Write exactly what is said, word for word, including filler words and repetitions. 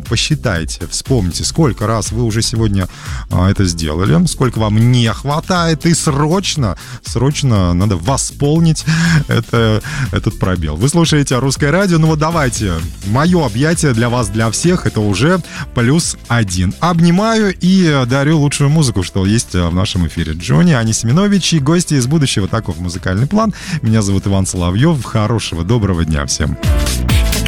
посчитайте, вспомните, сколько раз вы уже сегодня а, это сделали, сколько вам не хватает, и срочно, срочно надо восполнить это, этот пробел. Вы слушаете Русское радио, ну вот давайте, мое объятие для вас, для всех, это уже плюс один. Обнимаю и дарю лучшую музыку, что есть в нашем эфире. Джонни, Аня Семенович и гости из будущего. Таков музыкальный план. Меня зовут Иван Соловьев. Хорошего, доброго дня всем.